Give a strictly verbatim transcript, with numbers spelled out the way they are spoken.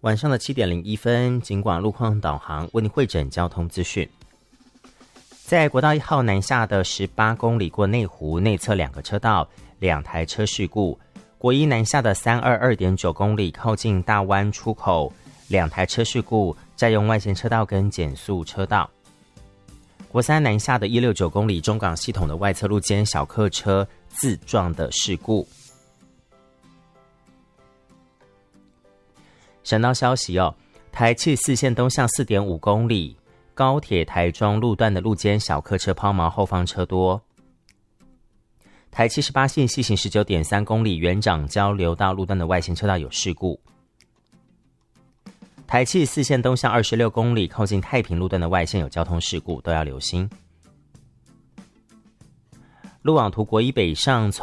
晚上的七点零一分，警广路况导航为您汇整交通资讯。在国道一号南下的十八公里过内湖内侧两个车道，两台车事故；国一南下的三二二点九公里靠近大湾出口，两台车事故，占用外线车道跟减速车道。国三南下的一六九公里中港系统的外侧路肩小客车自撞的事故。省道消息哦，台七四线东向 四点五公里，高铁台中路段的路肩小客车抛锚，后方车多。台七十八线西行 十九点三公里园长交流道路段的外线车道有事故。台七四线东向二十六公里靠近太平路段的外线有交通事故，都要留心。路网图国一北上